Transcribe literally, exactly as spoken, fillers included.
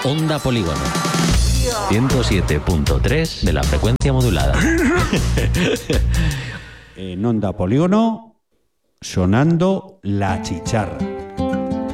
Onda Polígono. ciento siete punto tres de la frecuencia modulada. En Onda Polígono, sonando La Chicharra.